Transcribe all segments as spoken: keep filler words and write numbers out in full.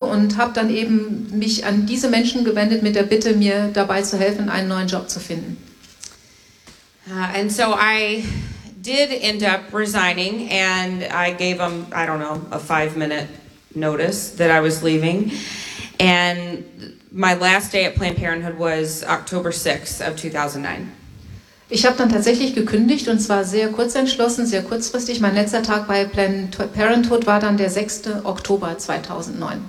und habe dann eben mich an diese Menschen gewendet mit der Bitte, mir dabei zu helfen, einen neuen Job zu finden. Uh, and so I did end up resigning, and I gave them, I don't know, a five-minute notice that I was leaving. And my last day at Planned Parenthood was October sixth of two thousand nine. Ich habe dann tatsächlich gekündigt und zwar sehr kurzentschlossen, sehr kurzfristig. Mein letzter Tag bei Planned Parenthood war dann der sechster Oktober zweitausendneun.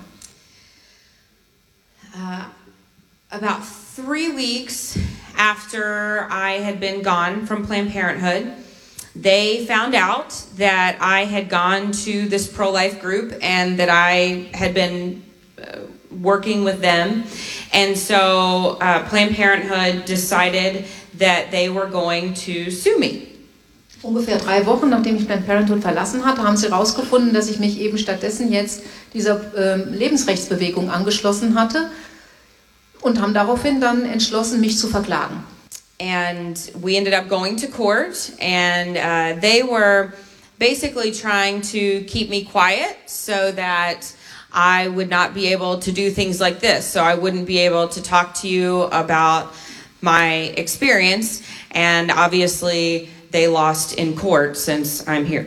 Uh, about three weeks after I had been gone from Planned Parenthood, they found out that I had gone to this pro-life group and that I had been uh, working with them. And so uh, Planned Parenthood decided that they were going to sue me. Ungefähr drei Wochen, nachdem ich Planned Parenthood verlassen hatte, haben sie herausgefunden, dass ich mich eben stattdessen jetzt dieser äh, Lebensrechtsbewegung angeschlossen hatte und haben daraufhin dann entschlossen, mich zu verklagen. And we ended up going to court, and uh, they were basically trying to keep me quiet so that I would not be able to do things like this. So I wouldn't be able to talk to you about my experience, and obviously they lost in court since I'm here.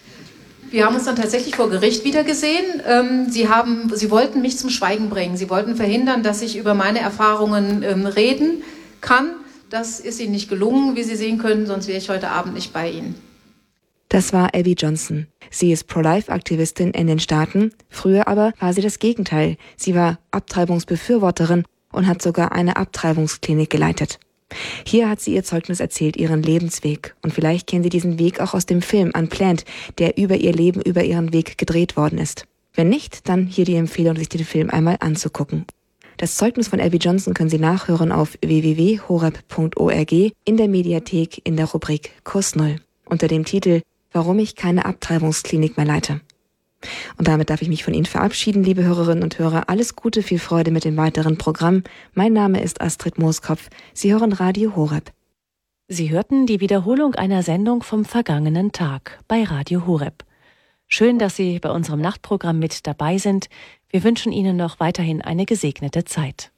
Wir haben uns dann tatsächlich vor Gericht wiedergesehen. Ähm, sie, haben, sie wollten mich zum Schweigen bringen. Sie wollten verhindern, dass ich über meine Erfahrungen ähm, reden kann. Das ist ihnen nicht gelungen, wie Sie sehen können, sonst wäre ich heute Abend nicht bei Ihnen. Das war Abby Johnson. Sie ist Pro-Life-Aktivistin in den Staaten. Früher aber war sie das Gegenteil. Sie war Abtreibungsbefürworterin und hat sogar eine Abtreibungsklinik geleitet. Hier hat sie ihr Zeugnis erzählt, ihren Lebensweg. Und vielleicht kennen Sie diesen Weg auch aus dem Film Unplanned, der über ihr Leben, über ihren Weg gedreht worden ist. Wenn nicht, dann hier die Empfehlung, sich den Film einmal anzugucken. Das Zeugnis von Abby Johnson können Sie nachhören auf w w w punkt horeb punkt org in der Mediathek in der Rubrik Kurs Null unter dem Titel Warum ich keine Abtreibungsklinik mehr leite. Und damit darf ich mich von Ihnen verabschieden, liebe Hörerinnen und Hörer. Alles Gute, viel Freude mit dem weiteren Programm. Mein Name ist Astrid Mooskopf. Sie hören Radio Horeb. Sie hörten die Wiederholung einer Sendung vom vergangenen Tag bei Radio Horeb. Schön, dass Sie bei unserem Nachtprogramm mit dabei sind. Wir wünschen Ihnen noch weiterhin eine gesegnete Zeit.